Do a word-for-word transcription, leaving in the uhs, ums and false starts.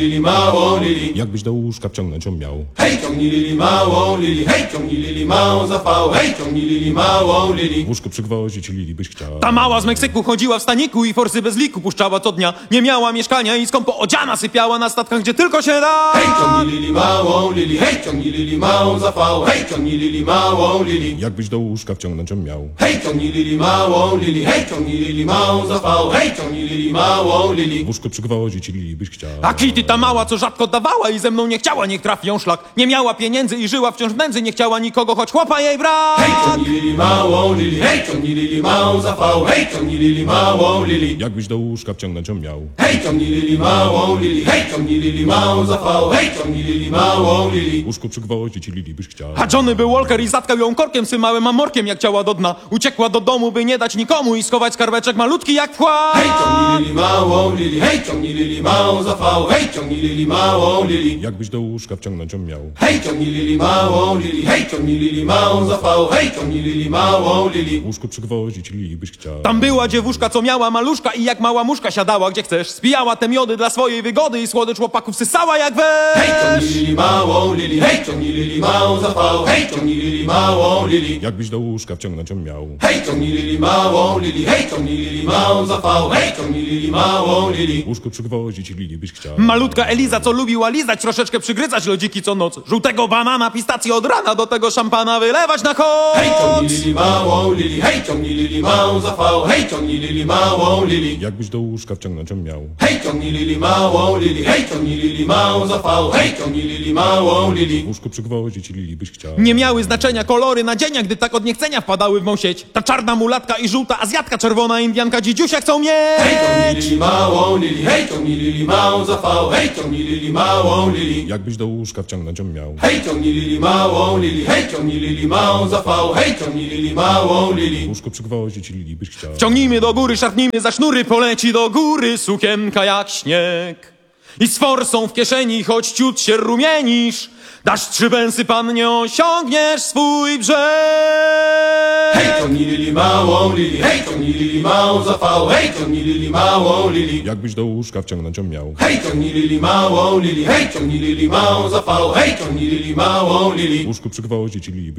Lili małą Lili, jakbyś do łóżka wciągnąć ją miał. hej, ciągnij Lili małą Lili, hej, ciągnij Lili małą za fał, hej, ciągnij Lili małą Lili. W łóżku przygwoździć Lili byś chciał. Ta mała z Meksyku chodziła w staniku i forsy bez liku puszczała co dnia. Nie miała mieszkania i skąpo odziana sypiała na statkach, gdzie tylko się da. Hej, ciągnij Lili małą Lili, hej, ciągnij Lili małą za fał, hej, ciągnij Lili małą Lili. Jakbyś do łóżka wciągnąć ją miał. Hej, ciągnij Lili małą Lili, hej, ciągnij Lili małą za fał, hej, ciągnij Lili małą Lili. W łóżku przygwoździć Lili byś chciał. A Kitty ta mała, co rzadko dawała i ze mną nie chciała, niech trafi ją szlak. Nie miała pieniędzy i żyła wciąż w nędzy, nie chciała nikogo, choć chłopa jej brak. Hej, ciągnij Lili małą Lili, hej, ciągnij Lili małą za fał, hej, ciągnij Lili małą Lili. Jakbyś do łóżka wciągnąć ją miał. Hej, ciągnij Lili małą Lili, hej, ciągnij Lili małą za fał, hej, ciągnij Lili małą Lili. W łóżku przygwoździć Lili byś chciał. A Johnny był Walker i zatkał ją korkiem, symałym amorkiem jak ciała do dna. Uciekła do domu, by nie dać nikomu i schować skarbeczek malutki jak wkład. Hej, ciągnij Lili małą Lili, hej, ciągnij Lili małą za fał, hej, ciągnij Lili małą Lili. Jakbyś do łóżka wciągnąć ją miał. Hej, ciągnij Lili małą Lili, hej, ciągnij Lili małą za fał, hej, ciągnij Lili małą Lili. W łóżku przygwoździć Lili byś chciał. Tam była dziewuszka, co miała maluszka i jak mała muszka siadała gdzie chcesz. Spijała te miody dla swojej wygody i słodycz chłopaków sysała jak Hej, ciągnij wesz. Lili małą Lili, hej, ciągnij Lili małą za fał, hej, ciągnij Lili małą Lili. Jakbyś do łóżka wciągnąć ją miał. Hej, ciągnij Lili małą Lili, hej, ciągnij Lili małą za fał, hej, ciągnij Lili małą Lili. W łóżku przygwoździć Lili byś chciał. Malutka Eliza, co lubiła lizać, troszeczkę przygryzać lodziki co noc. Żółtego banana, pistację od rana, do tego szampana wylewać na koc. Hej, ciągnij Lili małą Lili, hej, ciągnij Lili małą za fał, hej, ciągnij Lili małą Lili. Jakbyś do łóżka wciągnąć ją miał. Hej, ciągnij Lili małą Lili, hej, ciągnij Lili małą za fał, hej, ciągnij Lili małą Lili. W łóżku przygwoździć Lili byś chciał. Nie miały znaczenia kolory nadzienia, gdy tak od niechcenia wpadały w mą sieć. Ta czarna mulatka i żółta azjatka, czerwona indianka, dzidziusia chcą Hej, ciągnij mieć. Lili małą Lili, hej, ciągnij Lili małą za fał, hej, ciągnij Lili małą Lili. Jakbyś do łóżka wciągnąć ją miał. Hej, ciągnij Lili małą Lili, hej, ciągnij Lili małą za fał, hej, ciągnij Lili małą W Lili. łóżku przygwoździć Lili byś chciał. Ciągnijmy do góry, szarpnijmy za sznury, poleci do góry sukienka jak śnieg. I z forsą w kieszeni, choć ciut się rumienisz, dasz trzy pensy, pannie, osiągniesz swój brzeg. Hej, ciągnij Lili małą Lili, hej, ciągnij Lili małą za fał, hej, ciągnij Lili małą Lili. Jakbyś do łóżka wciągnąć ją miał. Hej, ciągnij Lili małą Lili, hej, ciągnij Lili małą za fał, hej, ciągnij Lili małą Lili. W łóżku przygwoździć Lili byś